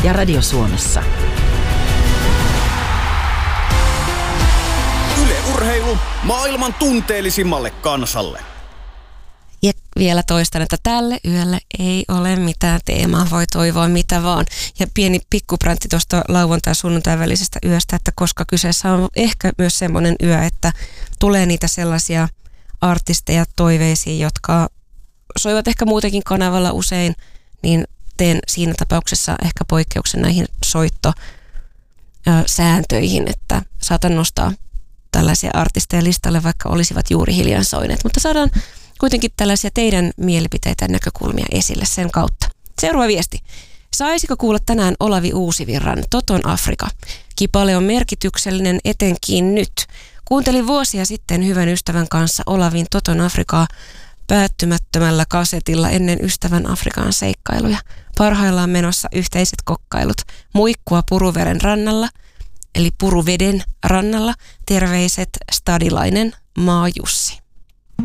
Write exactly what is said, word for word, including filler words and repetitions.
ja Radio Suomessa. Yle Urheilu maailman tunteellisimmalle kansalle. Ja vielä toistan, että tälle yölle ei ole mitään teemaa, voi toivoa mitä vaan. Ja pieni pikkuprantti tuosta lauantai- ja sunnuntai välisestä yöstä, että koska kyseessä on ehkä myös semmoinen yö, että tulee niitä sellaisia artisteja toiveisiin, jotka soivat ehkä muutenkin kanavalla usein, niin teen siinä tapauksessa ehkä poikkeuksen näihin soittosääntöihin, että saatan nostaa tällaisia artisteja listalle, vaikka olisivat juuri hiljan soineet, mutta saadaan kuitenkin tällaisia teidän mielipiteitä ja näkökulmia esille sen kautta. Seuraava viesti. Saisiko kuulla tänään Olavi Uusivirran Toton Afrika? Kipale on merkityksellinen etenkin nyt. Kuuntelin vuosia sitten hyvän ystävän kanssa Olavin Toton Afrikaa päättymättömällä kasetilla ennen ystävän Afrikan seikkailuja. Parhaillaan menossa yhteiset kokkailut. Muikkua Puruveren rannalla, eli Puruveden rannalla. Terveiset stadilainen Maajussi.